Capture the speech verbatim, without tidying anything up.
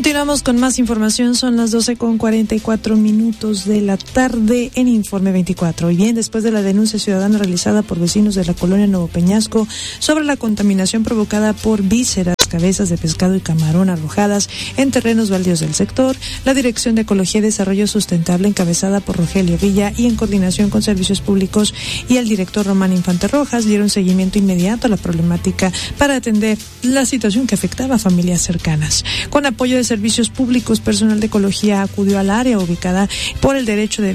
Continuamos con más información, son las doce con cuarenta y cuatro minutos de la tarde en Informe veinticuatro. Y bien, después de la denuncia ciudadana realizada por vecinos de la colonia Nuevo Peñasco sobre la contaminación provocada por vísceras, cabezas de pescado y camarón arrojadas en terrenos baldíos del sector, la Dirección de Ecología y Desarrollo Sustentable, encabezada por Rogelio Villa y en coordinación con Servicios Públicos y el director Román Infante Rojas, dieron seguimiento inmediato a la problemática para atender la situación que afectaba a familias cercanas. Con apoyo de Servicios Públicos, personal de ecología acudió al área ubicada por el derecho de